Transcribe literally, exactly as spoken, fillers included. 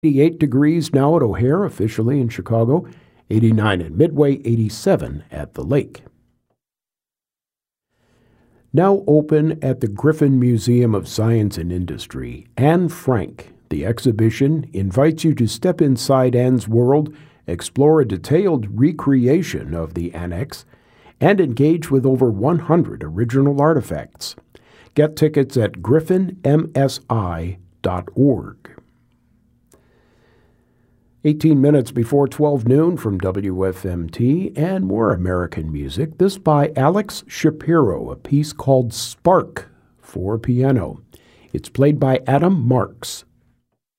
eighty-eight degrees now at O'Hare, officially in Chicago, eighty-nine at Midway, eighty-seven at the lake. Now open at the Griffin Museum of Science and Industry, Anne Frank. The exhibition invites you to step inside Anne's world, explore a detailed recreation of the annex, and engage with over one hundred original artifacts. Get tickets at griffin m s i dot org. eighteen minutes before twelve noon from W F M T and more American music. This by Alex Shapiro, a piece called Spark for piano. It's played by Adam Marks.